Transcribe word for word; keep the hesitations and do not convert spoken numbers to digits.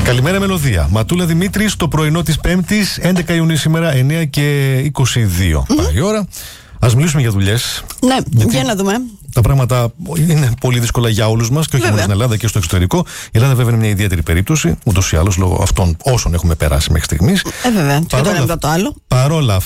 Καλημέρα, Μελωδία. Ματούλα Δημήτρη, το πρωινό της Πέμπτης, έντεκα Ιουνίου σήμερα, εννέα και είκοσι δύο. Mm-hmm. Πάει η ώρα. Ας μιλήσουμε για δουλειές. Ναι, γιατί για να δούμε. Τα πράγματα είναι πολύ δύσκολα για όλους μας και όχι μόνο στην Ελλάδα και στο εξωτερικό. Η Ελλάδα, βέβαια, είναι μια ιδιαίτερη περίπτωση, ούτως ή άλλως λόγω αυτών όσων έχουμε περάσει μέχρι στιγμής. Ε, βέβαια. Και το ένα μετά το άλλο. Παρόλα